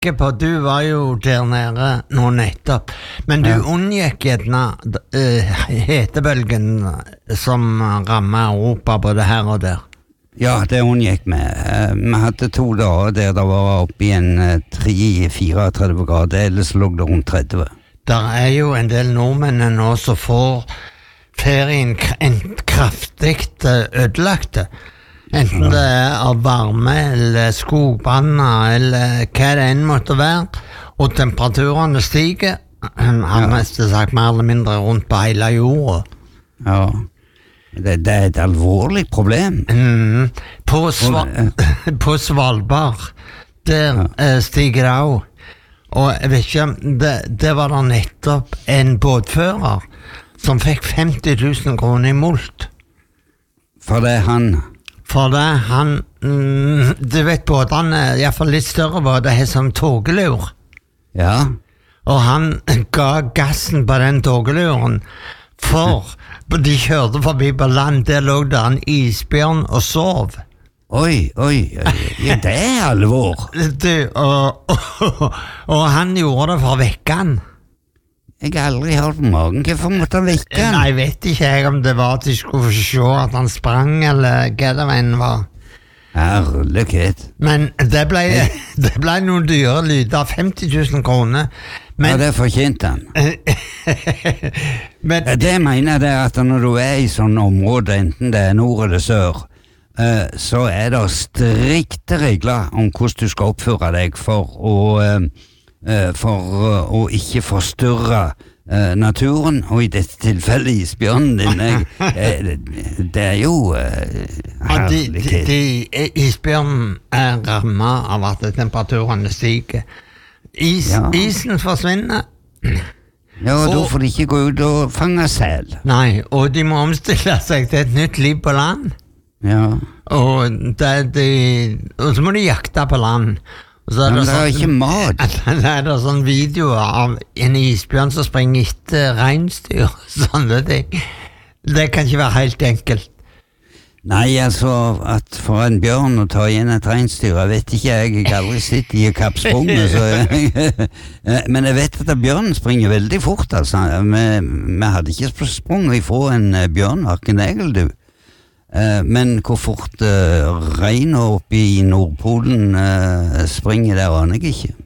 tenker på, du var jo der nede nå nettopp, men du unngikk gjerne hetebølgen som rammer Europa både her og der. Ja, det unngikk vi. Vi hadde 2 dager der det var oppe i en 3-34 grader, ellers lå det rundt 30. Der jo en del nordmenn nå som får ferien kraftig ødelagte. Enten det av varme eller skogbranner eller hva det enn måtte være, og temperaturene stiger, har mest sagt mer eller mindre rundt på hele jorda. Ja, det et alvorlig problem. På Svalbard, der stiger det også. Og jeg vet ikke, det var der nettopp en båtfører som fikk 50 000 kroner i mulkt. For det han... For det han, du vet båtene, i hvert fall litt større båter, har som togelur. Ja. Og han ga gassen på den togeluren, for de kjørte forbi på land, der lå det en isbjørn og sov. Oi, ja, det alvor. Du, og han gjorde det for å vekke han. Jeg har aldri hørt magen. Hvorfor måtte han vekke han? Nei, jeg vet ikke jeg om det var at de skulle se at han sprang, eller hva det var. Herlighet. Men det ble noen dyre lyder, 50 000 kroner. Men, ja, det fortjente han. Men, det mener jeg at når du i sånne områder, enten det nord eller sør, så det strikte regler om hvordan du skal oppføre deg for å ikke forstyrre naturen, og i dette tilfellet isbjørnen din. Det jo herlighet. Isbjørnen rammet av at temperaturene stiger. Isen forsvinner. Ja, og da får de ikke gå ut og fange sel. Nei, og de må omstille seg til et nytt liv på land. Ja. Og så må de jakte på land. Men det ikke mat. Det det sånn video av en isbjørn som springer etter reinsdyr. Sånne ting. Det kan ikke være helt enkelt. Nei, altså, at for en bjørn å ta igjen et reinsdyr, jeg vet ikke, jeg har aldri sett i kappsprunget, men jeg vet at bjørnen springer veldig fort, altså. Vi hadde ikke sprunget ifra en bjørn, hverken jeg eller du. Men hvor fort rein oppe i Nordpolen springer, det aner jeg ikke.